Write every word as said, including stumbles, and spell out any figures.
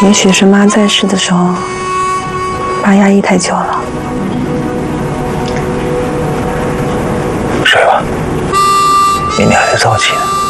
也许是妈在世的时候，爸压抑太久了。 睡吧，明天还得早起呢。